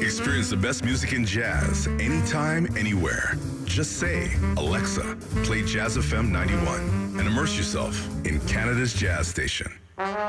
Experience the best music in jazz anytime, anywhere. Just say, Alexa, play Jazz FM 91 and immerse yourself in Canada's jazz station.